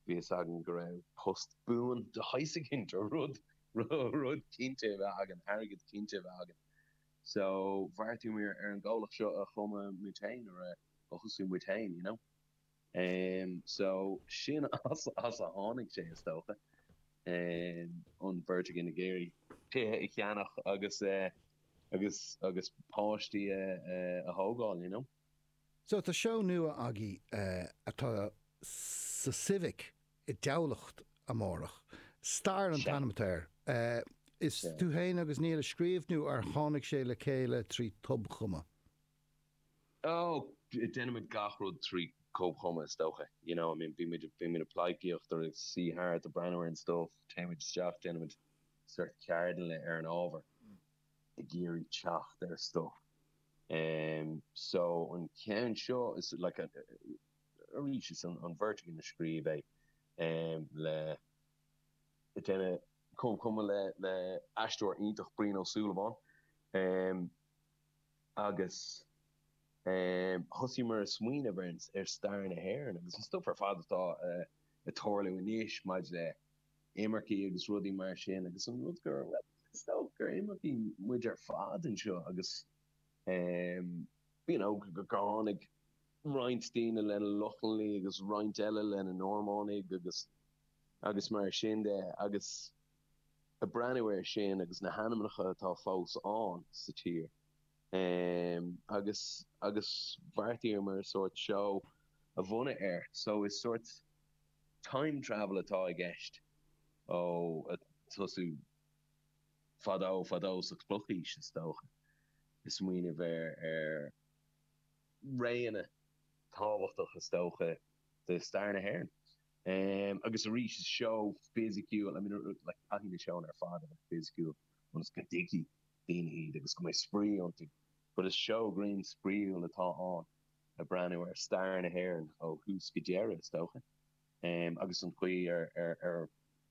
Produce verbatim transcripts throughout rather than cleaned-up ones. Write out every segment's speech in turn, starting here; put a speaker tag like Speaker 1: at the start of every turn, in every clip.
Speaker 1: vi sagen go raibh post buan de heisegint or rud rud kinte agan agad kinte agan. So vartu mir er an golach seo a chuma mutain or a chusu mutain, you know. Um, so sin as as a hánig sé stocha um, on Virgin na Géirí pe cheannach agus uh, agus agus páistí uh, uh, a hógáil, you know.
Speaker 2: So tá seo nua agi uh, atá sa civic I dealacht amórach star an tanamatéir uh, is yeah. Tú héin agus níl a scríbhnú ar tháinig sé le céile trí tub chuma.
Speaker 1: Oh, denimid gachrod trí cob chuma stocha, you know, I mean bí mid bí mid apply giocht or see hard the branwer and stuff, temid staff denimid sort cardinal ar an over the Géirí chach their stuff. Um, so on Ken Shaw is like a, a reach on, on Virgin the screeve, um, le, it then come come le le Ashtor Intach Brino Sullivan, um, Agus, um, Hussimer Sween events er starring a hair and it's stuff for father thought uh, a Torley Winish, Maj le Emerky agus Ruddy Marshin agus some good girl, stuff girl Emerky with your father and show agus. Um, you know, goánig Reinstein and Luchanley agus Reintelle and a Normonig agus agus mar sin de agus a brandware sin agus na hanamnacha tá fós on sa tír. Um, agus agus vartier mar sort show a vuna air, so it's sort time travel atá I guessed. Oh, a tosu fado fado sa spluchis stoch. Is muoine bheith ar réanna táhachtach stocha de starna hairn. Um, agus a rís is seo physical, I mean, like taking the show on our father, physical, when it's got dicky, dini, agus go my spree on to, but it's show green spree on the top on a brand new ar starna hairn, oh, who's Gajera stocha. Um, agus an cui ar ar ar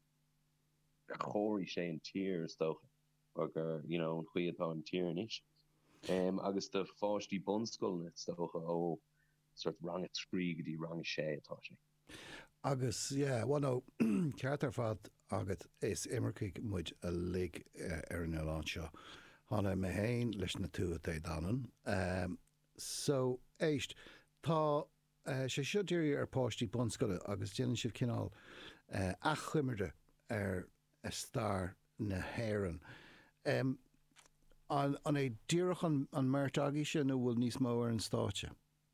Speaker 1: chori sé an tier stocha, or you know, an cui atá an tier an ish. Um, agus de fáistí bunscoil net stocha ó sort rang a trí go dtí rang a sé atá sé.
Speaker 2: Agus, yeah, well no, ceartar fad agat is imircaigh muid a lig uh, ar an eilán seo. Hána me héin leis na tú a té danan. Um, so, éist, tá uh, sé seo dírí ar páistí bunscoile agus déanann sibh cinál uh, a chuimirde ar a star na héireann. Um, An an é díreach an an mertagi sin nó bhfuil níos mó ar an státe?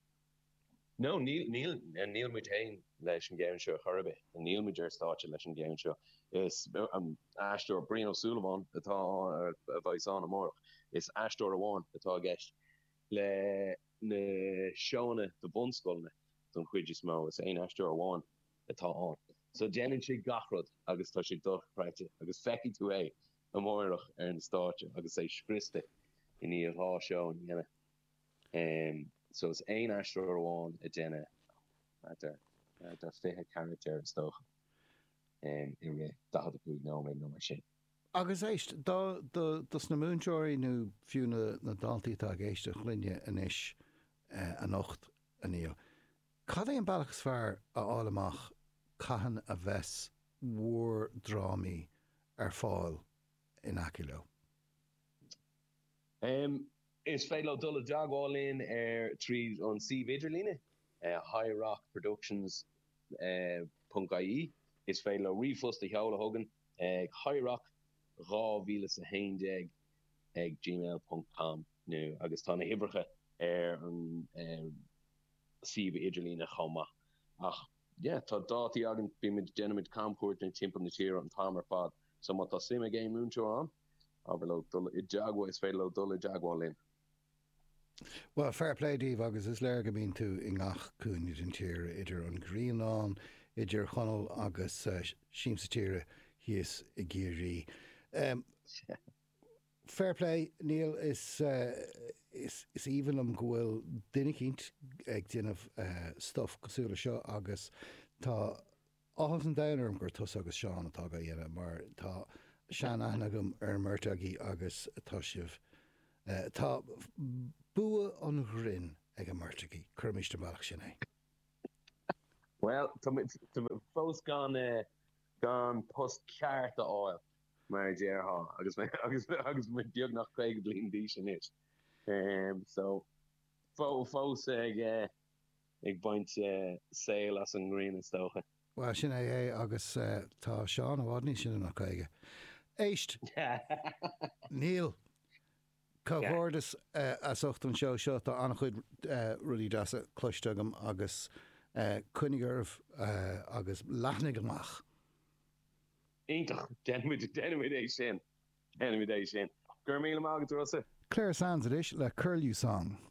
Speaker 1: No, Neil Neil and Neil Mutain leis an géim seo chorbe. An Neil Muir státe leis an géim seo. Is um, Ashtor Brino Sullivan atá a bhais an amórach. Is Ashtor Awan atá gist. Le na seóna de bunscoilne don chuidis mó is ein Ashtor Awan atá an. So déanann sé gachrod agus tá sé dochreite agus feici tú é. Amórach ar an státe agus é scriste in íomh há seo an dhéine. Um, so it's ein Ashtor Awan a déine ar ar fithe character an stocha. Um, I ré dahad a búig ná mé nó mar sin.
Speaker 2: Agus éist, dá dus na múnseoirí nó fiú na na daltaí tá géiste chlinne an isis uh, an ocht an ío. Cad é an bailachas fearr a álamach caitheann a bheits mhór drámaí ar fáil in Akilo? Um, is féile dul Jaguarlin ar trí on C Vidrline, uh, High Rock Productions uh, .ie is féile rifus de heola hogan uh, High Rock rá vílas a haindeg ag gmail dot com nu agus tána ibricha ar an um, C Vidrline choma ach yeah tá dátí agan bimid denimid campúirt na timp na tír an tamar fad. So what the same game moon on over lo Jaguar is fair lo dole Jaguar lane. Well, fair play, Dave. Agus is leir go bíonn tú i ngach cún in tíre idir an Greenán, idir chonal agus uh, síim sa tíre híos i Géirí. Um, fair play, Neil, is uh, is is even am gohfuil duine cínt ag déanamh uh, stuff cosúla seo agus tá áhas an dainarm gur tus agus seán atá go dhéanamh mar tá sean anagam ar mertagaí agus tá sibh uh, tá bua an ghrin ag a mertagaí chuirmiste bailach sin é. Well, fós gan uh, gan post ceart a áil mar déartha agus agus agus mu beag nach chuig blin dí sin is. Um, so fó fós ag uh, ag baint uh, saoil as an green is stocha.
Speaker 3: Well, sin é é agus uh, tá Seán a bhádní sin nach chuige. Éist, Níl, Cohordas uh, as ochtan seo seo tá annach chuid uh, rudí dasa cloisteagam agus uh, cunigarh uh, agus leithnig amach.
Speaker 2: Intach, denmid é sin. Denmid é sin. Gur míle mágad rosa.
Speaker 3: Claire Sands it is le Curlew song.